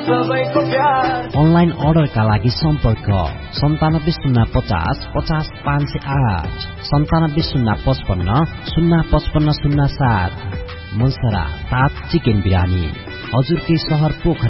सबैको प्यार। अनलाइन अर्डरका लागि सम्पर्क 9705050508 970555 05507। मन्सरा 7 चिकन बिरानी हजुरकै शहर पोखरा।